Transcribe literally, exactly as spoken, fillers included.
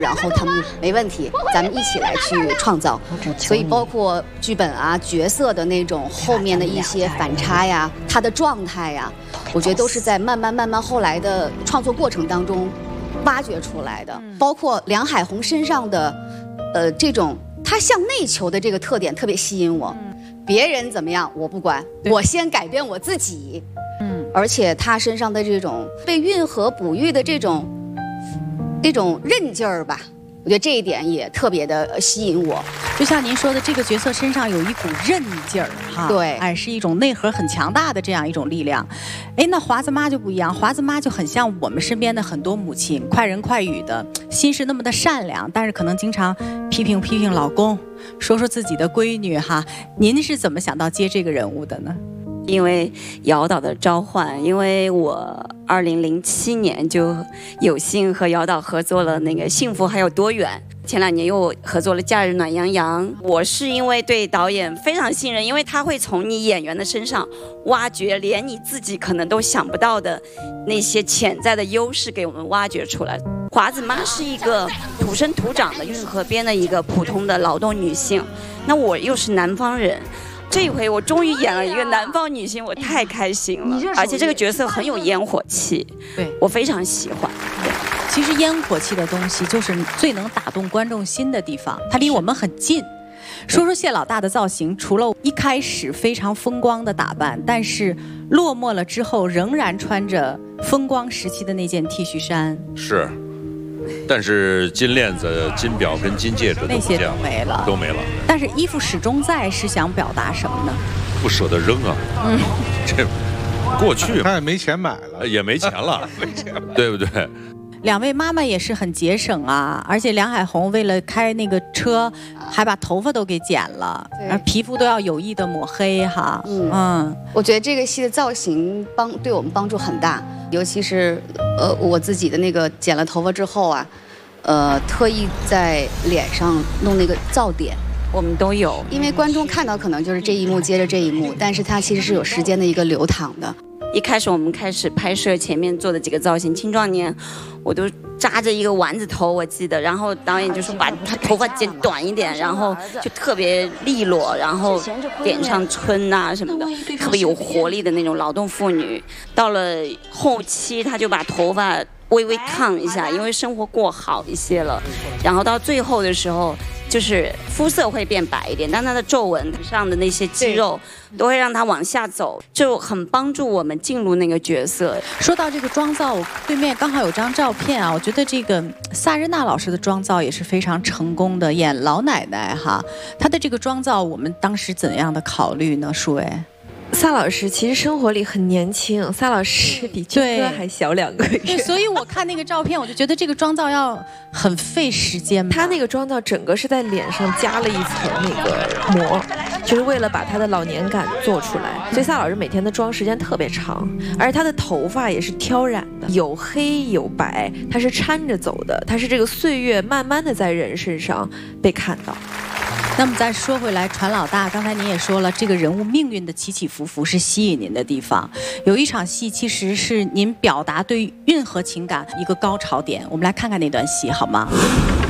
然后他们没问题，咱们一起来去创造。所以包括剧本啊、角色的那种后面的一些反差呀、他的状态呀，我觉得都是在慢慢慢慢后来的创作过程当中挖掘出来的。包括梁海红身上的，呃，这种他向内求的这个特点特别吸引我。别人怎么样我不管，我先改变我自己。嗯，而且他身上的这种被运河哺育的这种。这种韧劲儿吧，我觉得这一点也特别的吸引我。 就像您说的，这个角色身上有一股韧劲儿，哈， 对， 哎，是一种内核很强大的这样一种力量。哎，那华子妈就不一样，华子妈就很像我们身边的很多母亲，快人快语的，心是那么的善良，但是可能经常批评批评老公，说说自己的闺女哈。您是怎么想到接这个人物的呢？ 因为姚导的召唤，因为我二零零七年就有幸和姚导合作了那个《幸福还有多远》，前两年又合作了《假日暖洋洋》。我是因为对导演非常信任，因为他会从你演员的身上挖掘连你自己可能都想不到的那些潜在的优势，给我们挖掘出来。华子妈是一个土生土长的运河边的一个普通的劳动女性，那我又是南方人。这一回我终于演了一个南方女性，我太开心了，而且这个角色很有烟火气，对我非常喜欢。 其实烟火气的东西就是最能打动观众心的地方，它离我们很近。说说谢老大的造型，除了一开始非常风光的打扮，但是落寞了之后仍然穿着风光时期的那件 T 恤衫。 是。但是金链子、金表跟金戒指都那些都没了， 都没了。 但是衣服始终在，是想表达什么呢？ 不舍得扔啊！嗯，这过去他也没钱买了， 也没钱了， 没钱了， 对不对？ 两位妈妈也是很节省啊，而且梁海红为了开那个车，还把头发都给剪了，而皮肤都要有意的抹黑哈。嗯嗯， 我觉得这个戏的造型帮对我们帮助很大，尤其是呃我自己的那个剪了头发之后啊，呃特意在脸上弄那个噪点。 我们都有， 因为观众看到可能就是这一幕接着这一幕，但是它其实是有时间的一个流淌的。 一开始我们开始拍摄前面做的几个造型，青壮年我都扎着一个丸子头，我记得，然后导演就说把他头发剪短一点，然后就特别利落，然后点上春啊什么的，特别有活力的那种劳动妇女。到了后期他就把头发微微烫一下，因为生活过好一些了，然后到最后的时候就是肤色会变白一点，但它的皱纹上的那些肌肉都会让它往下走，就很帮助我们进入那个角色。 说到这个妆造，我对面刚好有张照片啊，我觉得这个萨日娜老师的妆造也是非常成功的，演老奶奶哈，她的这个妆造我们当时怎样的考虑呢？舒薇。 萨老师其实生活里很年轻，萨老师比军哥还小两个月， 对，所以我看那个照片，我就觉得这个妆造要很费时间。 他那个妆造整个是在脸上加了一层那个膜，就是为了把他的老年感做出来。所以萨老师每天的妆时间特别长，而他的头发也是挑染的，有黑有白，他是掺着走的，他是这个岁月慢慢的在人身上被看到。 那么再说回来，船老大，刚才您也说了，这个人物命运的起起伏伏是吸引您的地方。有一场戏其实是您表达对运河情感一个高潮点，我们来看看那段戏好吗？